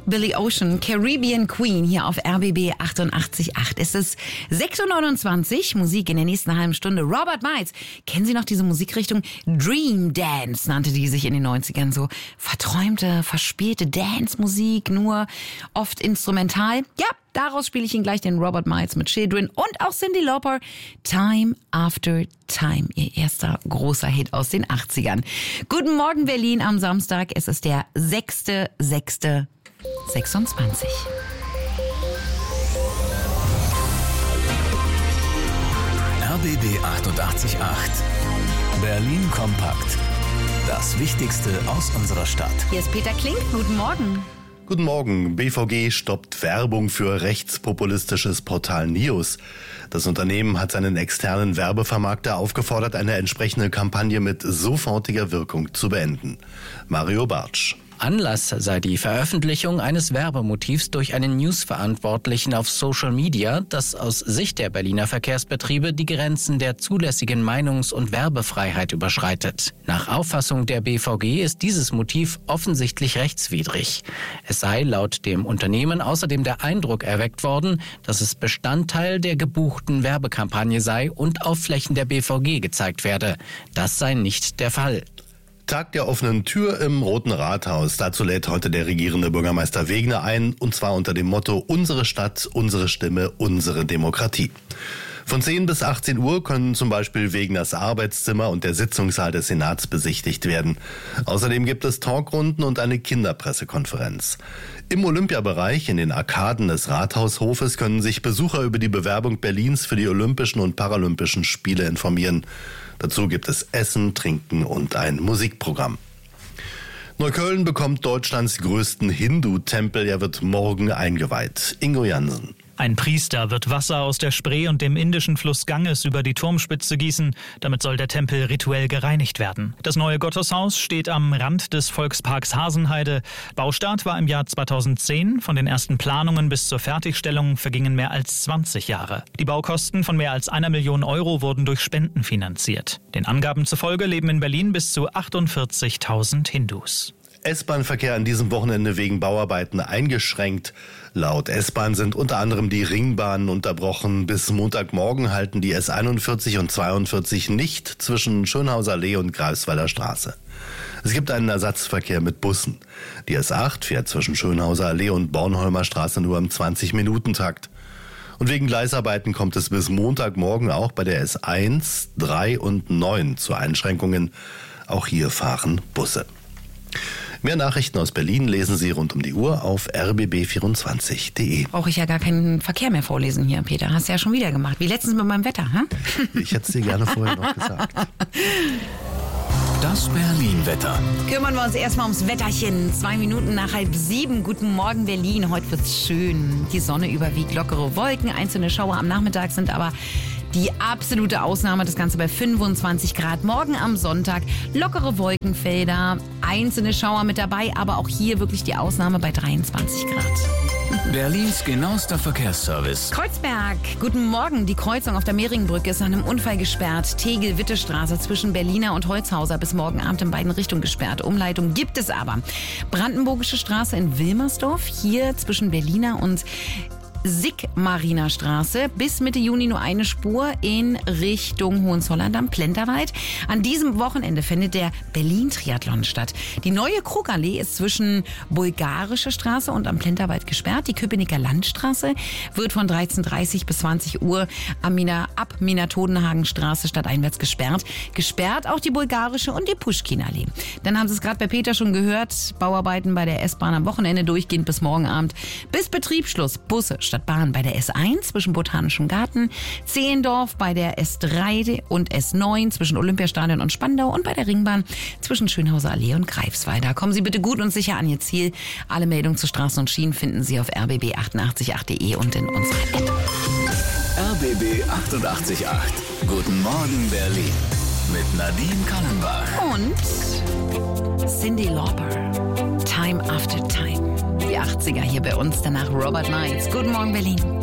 Billy Ocean, Caribbean Queen hier auf RBB 88.8. Es ist 6.29 Uhr, Musik in der nächsten halben Stunde. Robert Miles, kennen Sie noch diese Musikrichtung? Dream Dance nannte die sich in den 90ern, so verträumte, verspielte Dance-Musik, nur oft instrumental. Ja, daraus spiele ich Ihnen gleich den Robert Miles mit Children und auch Cyndi Lauper, Time After Time, ihr erster großer Hit aus den 80ern. Guten Morgen Berlin am Samstag, es ist der 6.6.26. RBB 88.8 Berlin kompakt. Das Wichtigste aus unserer Stadt. Hier ist Peter Klink, guten Morgen. Guten Morgen. BVG stoppt Werbung für rechtspopulistisches Portal News. Das Unternehmen hat seinen externen Werbevermarkter aufgefordert, eine entsprechende Kampagne mit sofortiger Wirkung zu beenden. Mario Bartsch. Anlass sei die Veröffentlichung eines Werbemotivs durch einen Newsverantwortlichen auf Social Media, das aus Sicht der Berliner Verkehrsbetriebe die Grenzen der zulässigen Meinungs- und Werbefreiheit überschreitet. Nach Auffassung der BVG ist dieses Motiv offensichtlich rechtswidrig. Es sei laut dem Unternehmen außerdem der Eindruck erweckt worden, dass es Bestandteil der gebuchten Werbekampagne sei und auf Flächen der BVG gezeigt werde. Das sei nicht der Fall. Tag der offenen Tür im Roten Rathaus. Dazu lädt heute der regierende Bürgermeister Wegner ein, und zwar unter dem Motto Unsere Stadt, unsere Stimme, unsere Demokratie. Von 10 bis 18 Uhr können zum Beispiel Wegners Arbeitszimmer und der Sitzungssaal des Senats besichtigt werden. Außerdem gibt es Talkrunden und eine Kinderpressekonferenz. Im Olympiabereich in den Arkaden des Rathaushofes können sich Besucher über die Bewerbung Berlins für die Olympischen und Paralympischen Spiele informieren. Dazu gibt es Essen, Trinken und ein Musikprogramm. Neukölln bekommt Deutschlands größten Hindu-Tempel. Er wird morgen eingeweiht. Ingo Jansen. Ein Priester wird Wasser aus der Spree und dem indischen Fluss Ganges über die Turmspitze gießen. Damit soll der Tempel rituell gereinigt werden. Das neue Gotteshaus steht am Rand des Volksparks Hasenheide. Baustart war im Jahr 2010. Von den ersten Planungen bis zur Fertigstellung vergingen mehr als 20 Jahre. Die Baukosten von mehr als 1 Million Euro wurden durch Spenden finanziert. Den Angaben zufolge leben in Berlin bis zu 48.000 Hindus. S-Bahn-Verkehr an diesem Wochenende wegen Bauarbeiten eingeschränkt. Laut S-Bahn sind unter anderem die Ringbahnen unterbrochen. Bis Montagmorgen halten die S41 und 42 nicht zwischen Schönhauser Allee und Greifswalder Straße. Es gibt einen Ersatzverkehr mit Bussen. Die S8 fährt zwischen Schönhauser Allee und Bornholmer Straße nur im 20-Minuten-Takt. Und wegen Gleisarbeiten kommt es bis Montagmorgen auch bei der S1, 3 und 9 zu Einschränkungen. Auch hier fahren Busse. Mehr Nachrichten aus Berlin lesen Sie rund um die Uhr auf rbb24.de. Brauche ich ja gar keinen Verkehr mehr vorlesen hier, Peter. Hast du ja schon wieder gemacht. Wie letztens mit meinem Wetter, hm? Ich hätte es dir gerne vorher noch gesagt. Das Berlin-Wetter. Kümmern wir uns erstmal ums Wetterchen. 2 Minuten nach 6:30. Guten Morgen Berlin. Heute wird's schön. Die Sonne überwiegt, lockere Wolken. Einzelne Schauer am Nachmittag sind aber die absolute Ausnahme. Das Ganze bei 25 Grad. Morgen am Sonntag lockere Wolkenfelder. Einzelne Schauer mit dabei, aber auch hier wirklich die Ausnahme bei 23 Grad. Berlins genauester Verkehrsservice. Kreuzberg, guten Morgen. Die Kreuzung auf der Mehringbrücke ist nach einem Unfall gesperrt. Tegel-Witte-Straße zwischen Berliner und Holzhauser bis morgen Abend in beiden Richtungen gesperrt. Umleitung gibt es aber. Brandenburgische Straße in Wilmersdorf, hier zwischen Berliner und Sigmariner Straße bis Mitte Juni nur eine Spur in Richtung Hohenzollern-Damm-Plenterwald. An diesem Wochenende findet der Berlin-Triathlon statt. Die neue Krugallee ist zwischen Bulgarische Straße und am Plenterwald gesperrt. Die Köpenicker Landstraße wird von 13:30 bis 20 Uhr ab Mina-Todenhagen-Straße stadteinwärts gesperrt. Gesperrt auch die Bulgarische und die Puschkin-Allee. Dann haben Sie es gerade bei Peter schon gehört. Bauarbeiten bei der S-Bahn am Wochenende durchgehend bis morgen Abend. Bis Betriebsschluss. Busse statt Bahn bei der S1 zwischen Botanischem Garten, Zehlendorf bei der S3 und S9 zwischen Olympiastadion und Spandau und bei der Ringbahn zwischen Schönhauser Allee und Greifswalder. Kommen Sie bitte gut und sicher an Ihr Ziel. Alle Meldungen zu Straßen und Schienen finden Sie auf rbb888.de und in unserer App. RBB 88.8. Guten Morgen Berlin. Mit Nadine Kallenbach. Und Cyndi Lauper. Time After Time. Die 80er hier bei uns, danach Robert Miles. Guten Morgen Berlin.